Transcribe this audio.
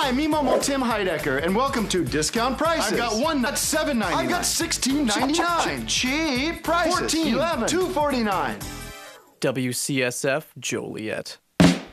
Hi, me Momo Tim Heidecker, and welcome to Discount Prices. I've got one that's $7.99. I've got $16.99. Cheap prices. $14, $2.49. WCSF Joliet.